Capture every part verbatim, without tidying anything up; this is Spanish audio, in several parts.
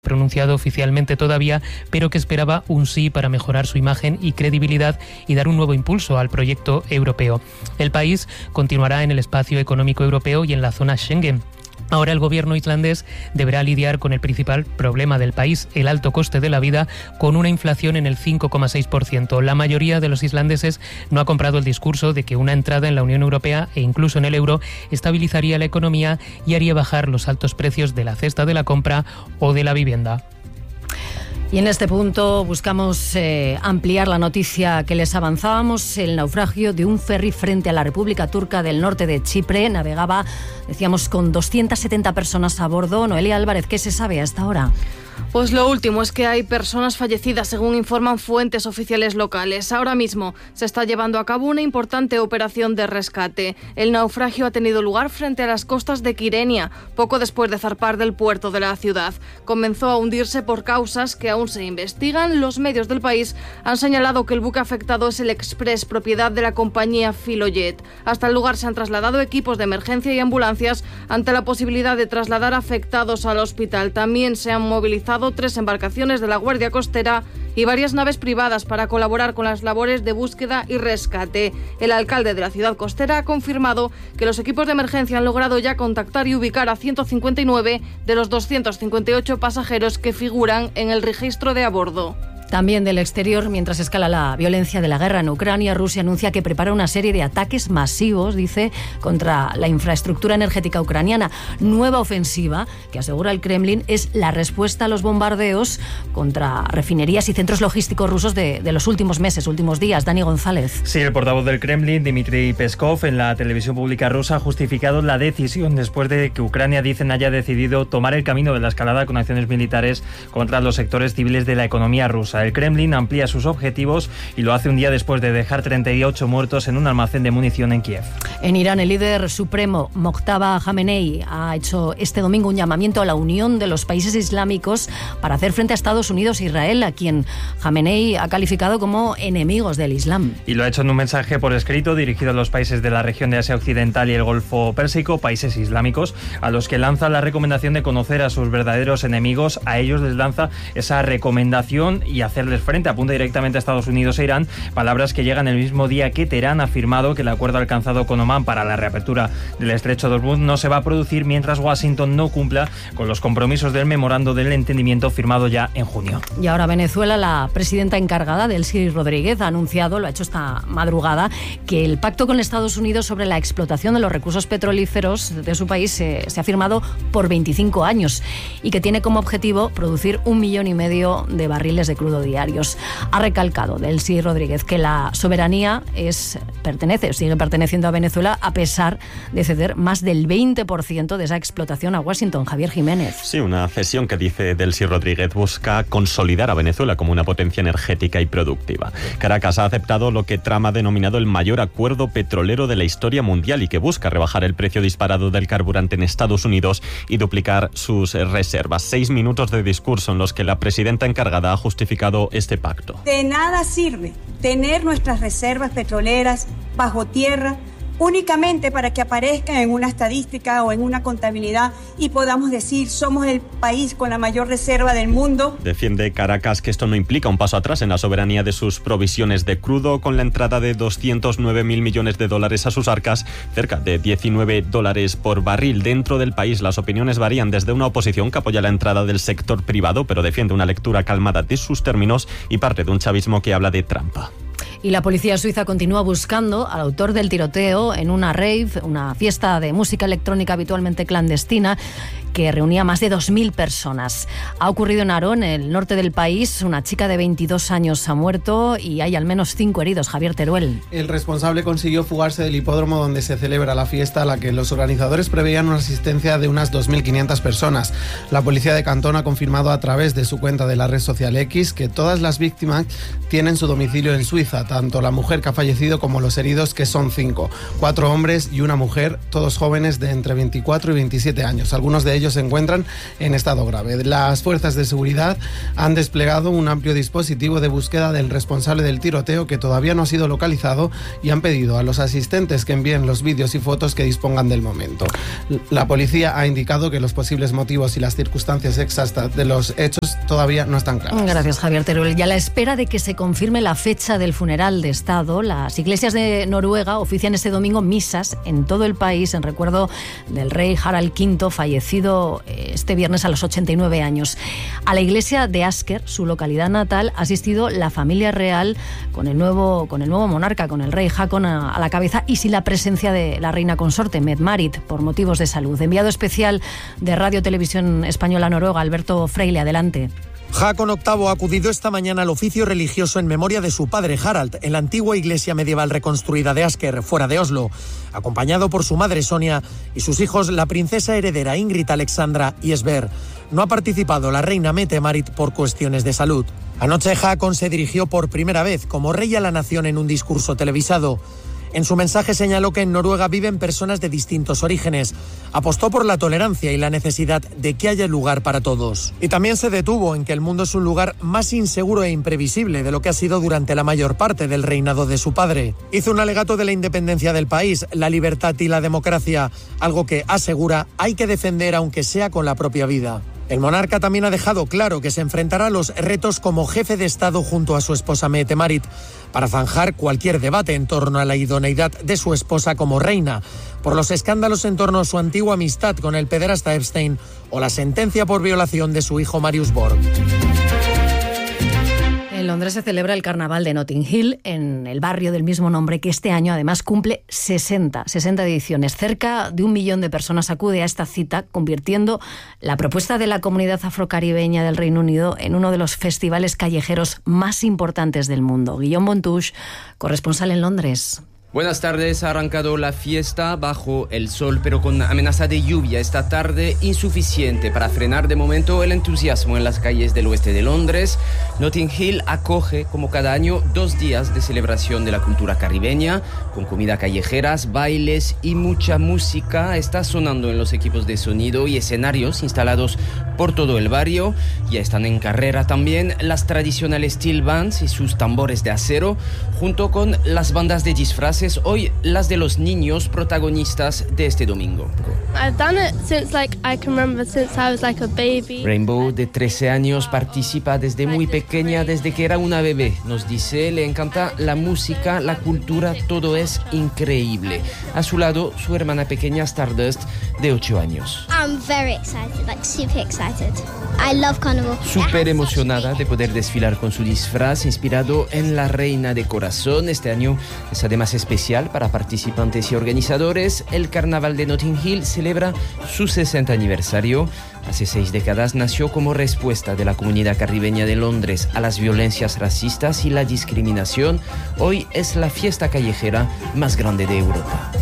pronunciado oficialmente todavía, pero que esperaba un sí para mejorar su imagen y credibilidad y dar un nuevo impulso al proyecto europeo. El país continuará en el espacio económico europeo y en la zona Schengen. Ahora el gobierno islandés deberá lidiar con el principal problema del país, el alto coste de la vida, con una inflación en el cinco coma seis por ciento. La mayoría de los islandeses no ha comprado el discurso de que una entrada en la Unión Europea e incluso en el euro estabilizaría la economía y haría bajar los altos precios de la cesta de la compra o de la vivienda. Y en este punto buscamos eh, ampliar la noticia que les avanzábamos. El naufragio de un ferry frente a la República Turca del norte de Chipre navegaba, decíamos, con doscientas setenta personas a bordo. Noelia Álvarez, ¿qué se sabe hasta ahora? Pues lo último es que hay personas fallecidas, según informan fuentes oficiales locales. Ahora mismo se está llevando a cabo una importante operación de rescate. El naufragio ha tenido lugar frente a las costas de Kyrenia, poco después de zarpar del puerto de la ciudad. Comenzó a hundirse por causas que aún se investigan. Los medios del país han señalado que el buque afectado es el Express, propiedad de la compañía Filojet. Hasta el lugar se han trasladado equipos de emergencia y ambulancias ante la posibilidad de trasladar afectados al hospital. También se han movilizado tres embarcaciones de la Guardia Costera y varias naves privadas para colaborar con las labores de búsqueda y rescate. El alcalde de la ciudad costera ha confirmado que los equipos de emergencia han logrado ya contactar y ubicar a ciento cincuenta y nueve de los doscientos cincuenta y ocho pasajeros que figuran en el registro de a bordo. También del exterior, mientras escala la violencia de la guerra en Ucrania, Rusia anuncia que prepara una serie de ataques masivos, dice, contra la infraestructura energética ucraniana. Nueva ofensiva, que asegura el Kremlin, es la respuesta a los bombardeos contra refinerías y centros logísticos rusos de, de los últimos meses, últimos días. Dani González. Sí, el portavoz del Kremlin, Dmitry Peskov, en la televisión pública rusa ha justificado la decisión después de que Ucrania, dicen, haya decidido tomar el camino de la escalada con acciones militares contra los sectores civiles de la economía rusa. El Kremlin amplía sus objetivos y lo hace un día después de dejar treinta y ocho muertos en un almacén de munición en Kiev. En Irán, el líder supremo Mojtaba Khamenei ha hecho este domingo un llamamiento a la unión de los países islámicos para hacer frente a Estados Unidos e Israel, a quien Khamenei ha calificado como enemigos del Islam. Y lo ha hecho en un mensaje por escrito dirigido a los países de la región de Asia Occidental y el Golfo Pérsico, países islámicos, a los que lanza la recomendación de conocer a sus verdaderos enemigos. A ellos les lanza esa recomendación y hacerles frente. Apunta directamente a Estados Unidos e Irán, palabras que llegan el mismo día que Teherán ha afirmado que el acuerdo alcanzado con Omán para la reapertura del estrecho de Hormuz no se va a producir mientras Washington no cumpla con los compromisos del memorando del entendimiento firmado ya en junio. Y ahora Venezuela, la presidenta encargada, Delcy Rodríguez, ha anunciado, lo ha hecho esta madrugada, que el pacto con Estados Unidos sobre la explotación de los recursos petrolíferos de su país se, se ha firmado por veinticinco años y que tiene como objetivo producir un millón y medio de barriles de crudo diarios. Ha recalcado Delcy Rodríguez que la soberanía es, pertenece, sigue perteneciendo a Venezuela a pesar de ceder más del veinte por ciento de esa explotación a Washington. Javier Jiménez. Sí, una cesión que, dice Delcy Rodríguez, busca consolidar a Venezuela como una potencia energética y productiva. Caracas ha aceptado lo que Trump ha denominado el mayor acuerdo petrolero de la historia mundial y que busca rebajar el precio disparado del carburante en Estados Unidos y duplicar sus reservas. Seis minutos de discurso en los que la presidenta encargada ha justificado este pacto. De nada sirve tener nuestras reservas petroleras bajo tierra únicamente para que aparezcan en una estadística o en una contabilidad y podamos decir somos el país con la mayor reserva del mundo. Defiende Caracas que esto no implica un paso atrás en la soberanía de sus provisiones de crudo, con la entrada de doscientos nueve mil millones de dólares a sus arcas, cerca de diecinueve dólares por barril. Dentro del país las opiniones varían, desde una oposición que apoya la entrada del sector privado pero defiende una lectura calmada de sus términos, y parte de un chavismo que habla de trampa. Y la policía suiza continúa buscando al autor del tiroteo en una rave, una fiesta de música electrónica habitualmente clandestina, que reunía más de dos mil personas. Ha ocurrido en Aro, en el norte del país. Una chica de veintidós años ha muerto y hay al menos cinco heridos. Javier Teruel. El responsable consiguió fugarse del hipódromo donde se celebra la fiesta, a la que los organizadores preveían una asistencia de unas dos mil quinientas personas. La policía de Cantón ha confirmado a través de su cuenta de la red social X que todas las víctimas tienen su domicilio en Suiza. tanto la mujer que ha fallecido como los heridos, que son cinco. Cuatro hombres y una mujer, todos jóvenes de entre veinticuatro y veintisiete años. Algunos de ellos se encuentran en estado grave. Las fuerzas de seguridad han desplegado un amplio dispositivo de búsqueda del responsable del tiroteo, que todavía no ha sido localizado, y han pedido a los asistentes que envíen los vídeos y fotos que dispongan del momento. La policía ha indicado que los posibles motivos y las circunstancias exactas de los hechos todavía no están claras. Gracias, Javier Teruel. Y a la espera de que se confirme la fecha del funeral de Estado, las iglesias de Noruega ofician este domingo misas en todo el país en recuerdo del rey Harald quinto, fallecido este viernes a los ochenta y nueve años. A la iglesia de Asker, su localidad natal, ha asistido la familia real con el nuevo, con el nuevo monarca, con el rey Haakon a, a la cabeza, y sin la presencia de la reina consorte, Mette-Marit, por motivos de salud. Enviado especial de Radio Televisión Española Noruega, Alberto Freile, adelante. Haakon octavo ha acudido esta mañana al oficio religioso en memoria de su padre Harald, en la antigua iglesia medieval reconstruida de Asker, fuera de Oslo, acompañado por su madre Sonia y sus hijos, la princesa heredera Ingrid Alexandra y Esber. No ha participado la reina Mette-Marit por cuestiones de salud. Anoche Haakon se dirigió por primera vez como rey a la nación en un discurso televisado. En su mensaje señaló que en Noruega viven personas de distintos orígenes. Apostó por la tolerancia y la necesidad de que haya lugar para todos. Y también se detuvo en que el mundo es un lugar más inseguro e imprevisible de lo que ha sido durante la mayor parte del reinado de su padre. Hizo un alegato de la independencia del país, la libertad y la democracia, algo que, asegura, hay que defender aunque sea con la propia vida. El monarca también ha dejado claro que se enfrentará a los retos como jefe de Estado junto a su esposa Mette-Marit para zanjar cualquier debate en torno a la idoneidad de su esposa como reina, por los escándalos en torno a su antigua amistad con el pederasta Epstein o la sentencia por violación de su hijo Marius Borg. En Londres se celebra el carnaval de Notting Hill, en el barrio del mismo nombre, que este año además cumple sesenta, sesenta ediciones. Cerca de un millón de personas acude a esta cita, convirtiendo la propuesta de la comunidad afrocaribeña del Reino Unido en uno de los festivales callejeros más importantes del mundo. Guillaume Bontouche, corresponsal en Londres. Buenas tardes. Ha arrancado la fiesta bajo el sol, pero con amenaza de lluvia esta tarde, insuficiente para frenar de momento el entusiasmo en las calles del oeste de Londres. Notting Hill acoge, como cada año, dos días de celebración de la cultura caribeña, con comida callejeras, bailes y mucha música. Está sonando en los equipos de sonido y escenarios instalados por todo el barrio. Ya están en carrera también las tradicionales steel bands y sus tambores de acero, junto con las bandas de disfraz. Hoy las de los niños protagonistas de este domingo. I've done it since like I can remember since I was like a baby. Rainbow, de trece años, participa desde muy pequeña, desde que era una bebé. Nos dice, le encanta la música, la cultura, todo es increíble. A su lado, su hermana pequeña Stardust, de ocho años. I'm very excited, like super excited. I love carnival. Súper emocionada de poder desfilar con su disfraz inspirado en la Reina de Corazón. Este año es además especial para participantes y organizadores. El Carnaval de Notting Hill celebra su sesenta aniversario. Hace seis décadas nació como respuesta de la comunidad caribeña de Londres a las violencias racistas y la discriminación. Hoy es la fiesta callejera más grande de Europa.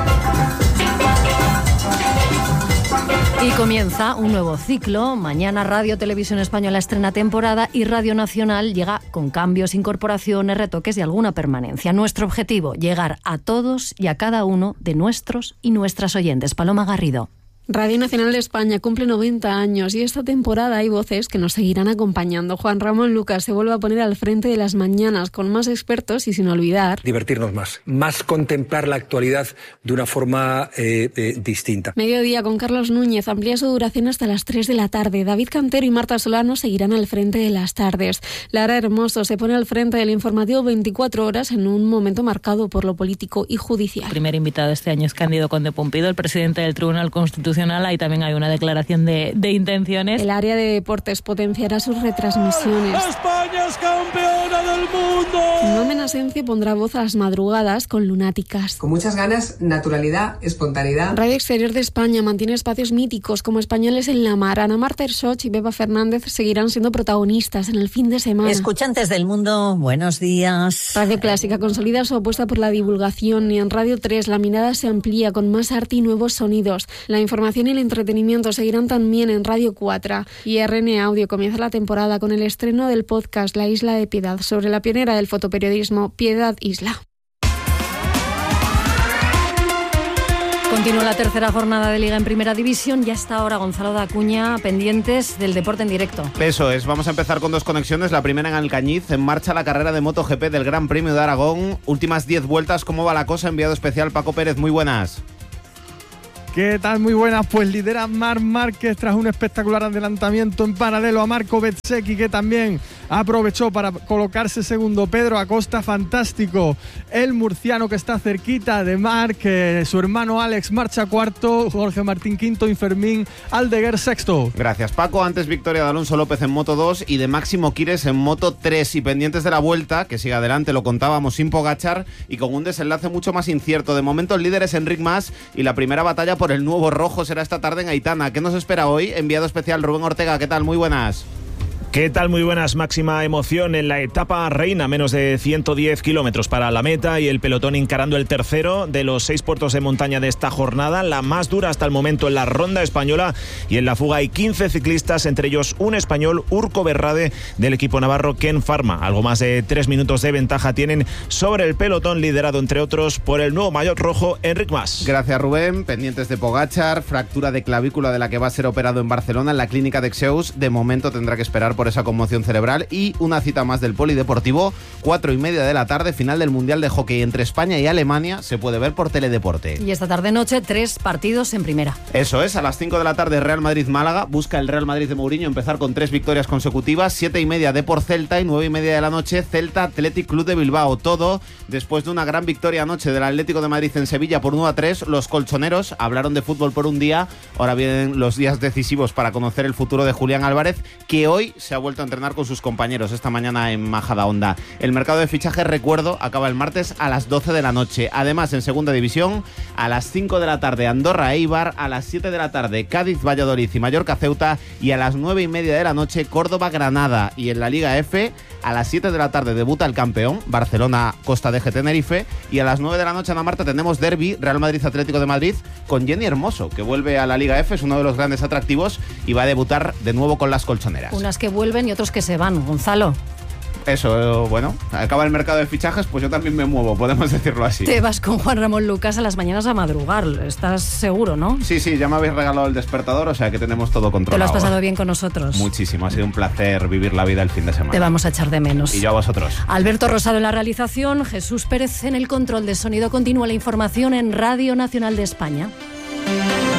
Y comienza un nuevo ciclo. Mañana Radio Televisión Española estrena temporada y Radio Nacional llega con cambios, incorporaciones, retoques y alguna permanencia. Nuestro objetivo, llegar a todos y a cada uno de nuestros y nuestras oyentes. Paloma Garrido. Radio Nacional de España cumple noventa años y esta temporada hay voces que nos seguirán acompañando. Juan Ramón Lucas se vuelve a poner al frente de las mañanas con más expertos y sin olvidar... divertirnos más, más contemplar la actualidad de una forma eh, eh, distinta. Mediodía con Carlos Núñez amplía su duración hasta las tres de la tarde. David Cantero y Marta Solano seguirán al frente de las tardes. Lara Hermoso se pone al frente del informativo veinticuatro horas en un momento marcado por lo político y judicial. El primer invitado este año es Cándido Conde Pumpido, el presidente del Tribunal Constitucional. Ahí también hay una declaración de, de intenciones. El área de deportes potenciará sus retransmisiones. ¡España es campeona del mundo! Nomen Asencio pondrá voz a las madrugadas con Lunáticas. Con muchas ganas, naturalidad, espontaneidad. Radio Exterior de España mantiene espacios míticos como Españoles en la Mar. Ana Marta Ersoch y Beba Fernández seguirán siendo protagonistas en el fin de semana. Escuchantes del mundo, buenos días. Radio Clásica consolida su apuesta por la divulgación y en Radio tres la mirada se amplía con más arte y nuevos sonidos. La información información y el entretenimiento seguirán también en Radio cuatro. Y R N Audio comienza la temporada con el estreno del podcast La Isla de Piedad, sobre la pionera del fotoperiodismo, Piedad Isla. Continúa la tercera jornada de Liga en Primera División. Ya está ahora Gonzalo de Acuña, pendientes del deporte en directo. Eso es, vamos a empezar con dos conexiones. La primera en Alcañiz, en marcha la carrera de MotoGP del Gran Premio de Aragón. Últimas diez vueltas, ¿cómo va la cosa? Enviado especial Paco Pérez, muy buenas. ¿Qué tal? Muy buenas. Pues lidera Marc Márquez tras un espectacular adelantamiento en paralelo a Marco Bezzecchi, que también aprovechó para colocarse segundo. Pedro Acosta, fantástico. El murciano, que está cerquita de Marc, eh, su hermano Alex marcha cuarto, Jorge Martín quinto y Fermín Aldeguer sexto. Gracias, Paco. Antes victoria de Alonso López en Moto dos y de Máximo Quires en Moto tres. Y pendientes de la vuelta, que sigue adelante, lo contábamos, sin Pogačar y con un desenlace mucho más incierto. De momento el líder es Enric Mas y la primera batalla por el nuevo rojo será esta tarde en Aitana. ¿Qué nos espera hoy? Enviado especial Rubén Ortega, ¿qué tal? Muy buenas. ¿Qué tal? Muy buenas. Máxima emoción en la etapa reina, menos de ciento diez kilómetros para la meta y el pelotón encarando el tercero de los seis puertos de montaña de esta jornada, la más dura hasta el momento en la ronda española, y en la fuga hay quince ciclistas, entre ellos un español, Urco Berrade, del equipo navarro Ken Pharma. Algo más de tres minutos de ventaja tienen sobre el pelotón, liderado entre otros por el nuevo maillot rojo Enric Mas. Gracias, Rubén. Pendientes de Pogačar, fractura de clavícula de la que va a ser operado en Barcelona en la clínica de Xeus. De momento tendrá que esperar por esa conmoción cerebral. Y una cita más del polideportivo, cuatro y media de la tarde, final del Mundial de Hockey entre España y Alemania, se puede ver por Teledeporte. Y esta tarde noche, tres partidos en primera. Eso es, a las cinco de la tarde Real Madrid-Málaga, busca el Real Madrid de Mourinho empezar con tres victorias consecutivas, siete y media de por Celta y nueve y media de la noche Celta Athletic Club de Bilbao. Todo después de una gran victoria anoche del Atlético de Madrid en Sevilla por uno a tres. Los colchoneros hablaron de fútbol por un día, ahora vienen los días decisivos para conocer el futuro de Julián Álvarez, que hoy se ha vuelto a entrenar con sus compañeros esta mañana en Majadahonda. El mercado de fichajes, recuerdo, acaba el martes a las doce de la noche. Además, en segunda división, a las cinco de la tarde Andorra Eibar, a las siete de la tarde Cádiz Valladolid y Mallorca Ceuta, y a las nueve y media de la noche Córdoba Granada. Y en la Liga F, a las siete de la tarde debuta el campeón, Barcelona Costa de Tenerife, y a las nueve de la noche, Ana Marta, tenemos derbi Real Madrid Atlético de Madrid con Jenny Hermoso, que vuelve a la Liga F, es uno de los grandes atractivos y va a debutar de nuevo con las colchoneras. Unas que vuelven y otros que se van, Gonzalo. Eso, bueno, acaba el mercado de fichajes, pues yo también me muevo, podemos decirlo así. Te vas con Juan Ramón Lucas a las mañanas a madrugar, ¿estás seguro, no? Sí, sí, ya me habéis regalado el despertador, o sea que tenemos todo controlado. Te lo has pasado bien con nosotros. Muchísimo, ha sido un placer vivir la vida el fin de semana. Te vamos a echar de menos. Y yo a vosotros. Alberto Rosado en la realización, Jesús Pérez en el control de sonido. Continúa la información en Radio Nacional de España.